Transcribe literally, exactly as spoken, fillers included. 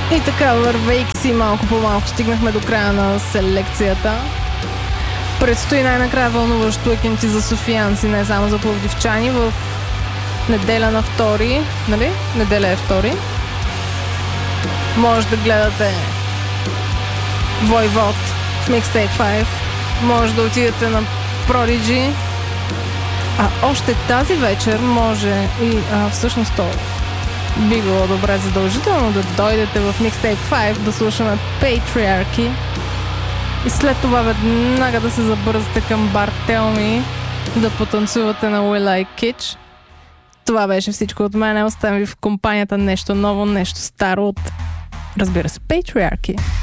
И така, вървейки си малко по малко, стигнахме до края на селекцията. Предстои най-накрая вълнуващо уикенти за софиянци, не само за пловдивчани, в неделя на втори, нали? Неделя е втори. Може да гледате Войвод в Mixtape пет. Може да отидете на Prodigy. А още тази вечер може и а, всъщност то би било добре задължително да дойдете в Mixtape пет да слушаме Patriarchy и след това веднага да се забързате към бар Tell Me да потанцувате на We Like Kitsch. Това беше всичко от мен. Оставям ви в компанията нещо ново, нещо старо от, разбира се, Patriarchy.